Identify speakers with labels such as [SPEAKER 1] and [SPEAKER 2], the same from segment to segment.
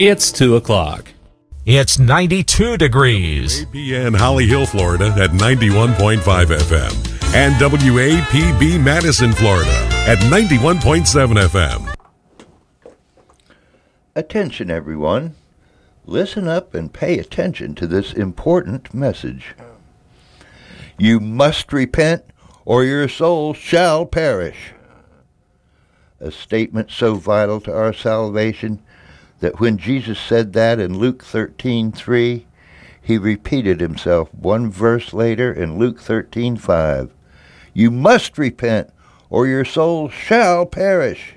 [SPEAKER 1] It's 2 o'clock.
[SPEAKER 2] It's 92 degrees.
[SPEAKER 3] APN Holly Hill, Florida at 91.5 FM. And WAPB Madison, Florida at 91.7 FM.
[SPEAKER 4] Attention, everyone. Listen up and pay attention to this important message. You must repent, or your soul shall perish. A statement so vital to our salvation that when Jesus said that in Luke 13:3, he repeated himself one verse later in Luke 13:5. You must repent, or your soul shall perish.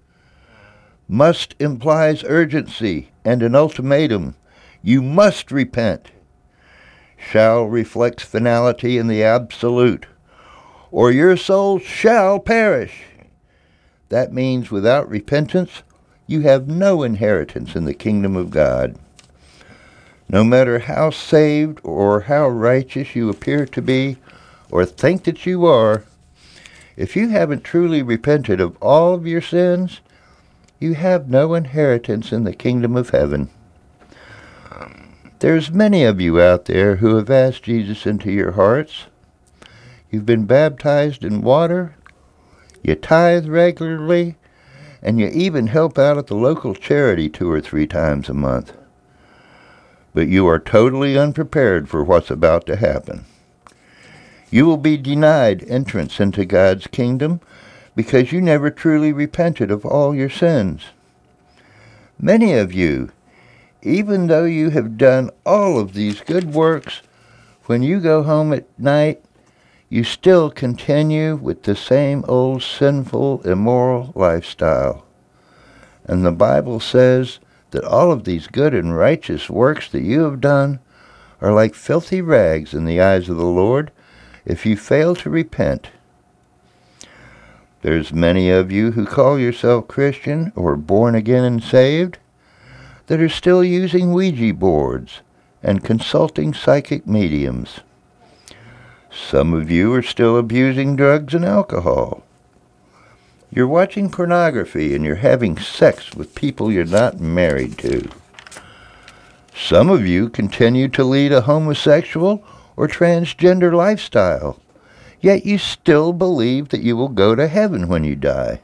[SPEAKER 4] Must implies urgency and an ultimatum. You must repent. Shall reflects finality in the absolute, or your soul shall perish. That means without repentance, you have no inheritance in the kingdom of God. No matter how saved or how righteous you appear to be or think that you are, if you haven't truly repented of all of your sins, you have no inheritance in the kingdom of heaven. There's many of you out there who have asked Jesus into your hearts. You've been baptized in water, you tithe regularly, and you even help out at the local charity 2 or 3 times a month. But you are totally unprepared for what's about to happen. You will be denied entrance into God's kingdom because you never truly repented of all your sins. Many of you, even though you have done all of these good works, when you go home at night, you still continue with the same old sinful, immoral lifestyle. And the Bible says that all of these good and righteous works that you have done are like filthy rags in the eyes of the Lord if you fail to repent. There's many of you who call yourself Christian or born again and saved that are still using Ouija boards and consulting psychic mediums. Some of you are still abusing drugs and alcohol. You're watching pornography and you're having sex with people you're not married to. Some of you continue to lead a homosexual or transgender lifestyle, yet you still believe that you will go to heaven when you die.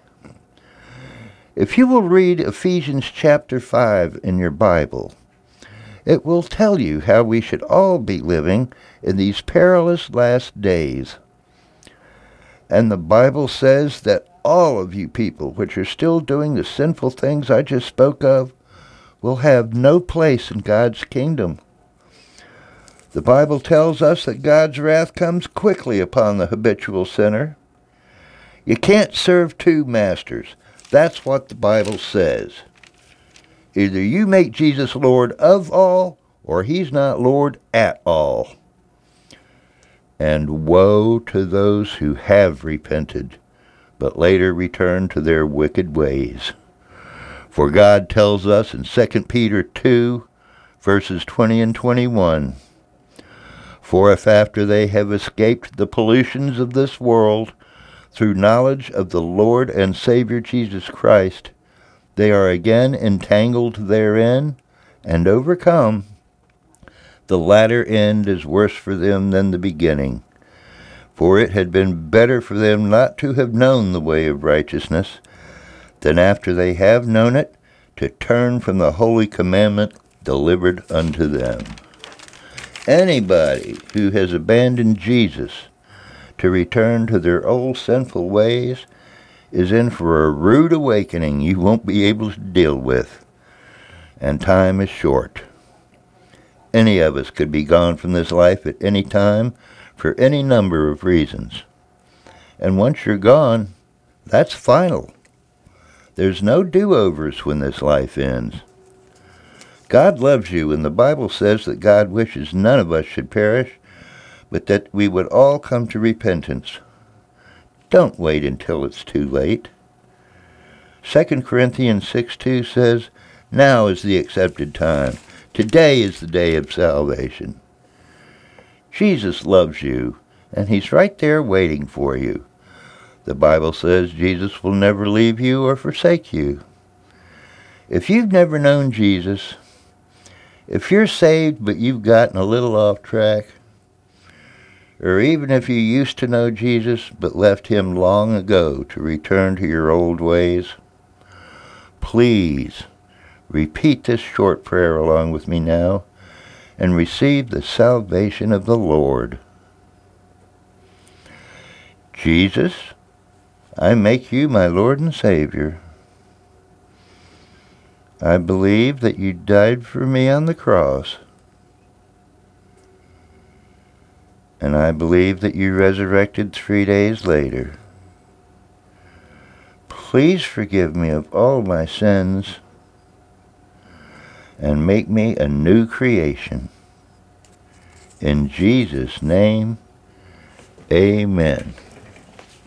[SPEAKER 4] If you will read Ephesians chapter 5 in your Bible, it will tell you how we should all be living in these perilous last days. And the Bible says that all of you people which are still doing the sinful things I just spoke of will have no place in God's kingdom. The Bible tells us that God's wrath comes quickly upon the habitual sinner. You can't serve 2 masters. That's what the Bible says. Either you make Jesus Lord of all, or he's not Lord at all. And woe to those who have repented, but later return to their wicked ways. For God tells us in 2 Peter 2, verses 20 and 21, For if after they have escaped the pollutions of this world, through knowledge of the Lord and Savior Jesus Christ, they are again entangled therein and overcome, the latter end is worse for them than the beginning. For it had been better for them not to have known the way of righteousness, than after they have known it, to turn from the holy commandment delivered unto them. Anybody who has abandoned Jesus to return to their old sinful ways is in for a rude awakening you won't be able to deal with. And time is short. Any of us could be gone from this life at any time for any number of reasons. And once you're gone, that's final. There's no do-overs when this life ends. God loves you, and the Bible says that God wishes none of us should perish, but that we would all come to repentance. Don't wait until it's too late. 2 Corinthians 6:2 says, Now is the accepted time. Today is the day of salvation. Jesus loves you, and he's right there waiting for you. The Bible says Jesus will never leave you or forsake you. If you've never known Jesus, if you're saved but you've gotten a little off track, or even if you used to know Jesus but left him long ago to return to your old ways, please repeat this short prayer along with me now and receive the salvation of the Lord. Jesus, I make you my Lord and Savior. I believe that you died for me on the cross, and I believe that you resurrected 3 days later. Please forgive me of all my sins and make me a new creation. In Jesus' name, amen.